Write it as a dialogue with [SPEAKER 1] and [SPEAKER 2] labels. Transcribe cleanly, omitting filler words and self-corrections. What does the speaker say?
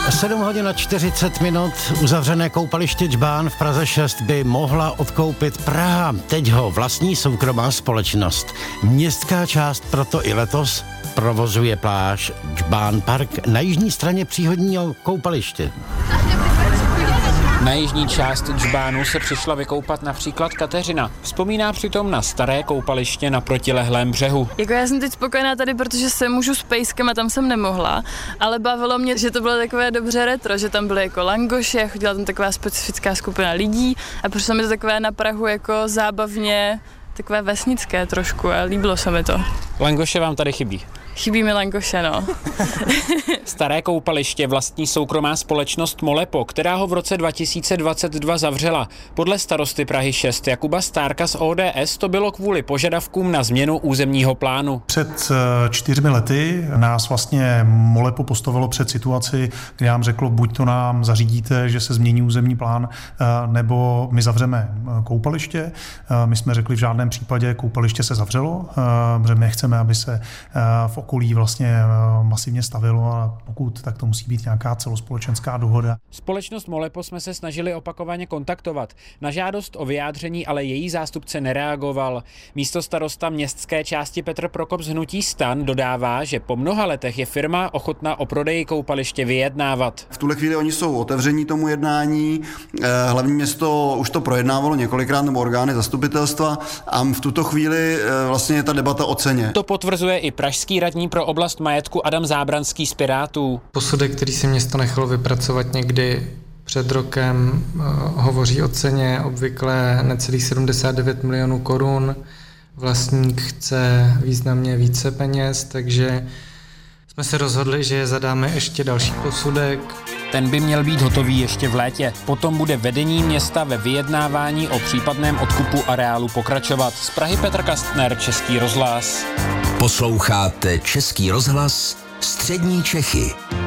[SPEAKER 1] 7 hodin a 40 minut, uzavřené koupaliště Džbán v Praze 6 by mohla odkoupit Praha. Teď ho vlastní soukromá společnost. Městská část proto i letos provozuje pláž Džbán Park na jižní straně příhodního koupaliště.
[SPEAKER 2] Na jižní část Džbánu se přišla vykoupat například Kateřina. Vzpomíná přitom na staré koupaliště na protilehlém břehu.
[SPEAKER 3] Já jsem teď spokojená tady, protože se můžu s pejskem a tam jsem nemohla, ale bavilo mě, že to bylo takové dobře retro, že tam byly jako langoše, chodila tam taková specifická skupina lidí a přišlo mi to takové na Prahu jako zábavně, takové vesnické trošku a líbilo se mi to.
[SPEAKER 2] Langoše vám tady chybí?
[SPEAKER 3] Chybí mi langoše, no.
[SPEAKER 2] Staré koupaliště vlastní soukromá společnost Molepo, která ho v roce 2022 zavřela. Podle starosty Prahy 6 Jakuba Stárka z ODS to bylo kvůli požadavkům na změnu územního plánu.
[SPEAKER 4] Před 4 lety nás vlastně Molepo postavilo před situaci, kdy nám řeklo, buď to nám zařídíte, že se změní územní plán, nebo my zavřeme koupaliště. My jsme řekli, v žádném případě koupaliště se zavřelo, protože my chceme, aby se v okolí vlastně masivně stavilo a pokud, tak to musí být nějaká celospolečenská dohoda.
[SPEAKER 2] Společnost Molepo jsme se snažili opakovaně kontaktovat. Na žádost o vyjádření ale její zástupce nereagoval. Místostarosta městské části Petr Prokop z hnutí STAN dodává, že po mnoha letech je firma ochotná o prodeji koupaliště vyjednávat.
[SPEAKER 5] V tuhle chvíli oni jsou otevření tomu jednání. Hlavní město už to projednávalo několikrát, nebo orgány zastupitelstva, a v tuto chvíli vlastně je ta debata o ceně.
[SPEAKER 2] To potvrzuje i pražský radní pro oblast majetku Adam Zábranský z Pirátů.
[SPEAKER 6] Posudek, který si město nechalo vypracovat někdy před rokem, hovoří o ceně obvykle necelých 79 milionů korun. Vlastník chce významně více peněz, takže jsme se rozhodli, že zadáme ještě další posudek.
[SPEAKER 2] Ten by měl být hotový ještě v létě. Potom bude vedení města ve vyjednávání o případném odkupu areálu pokračovat. Z Prahy Petr Kastner, Český rozhlas.
[SPEAKER 7] Posloucháte Český rozhlas, Střední Čechy.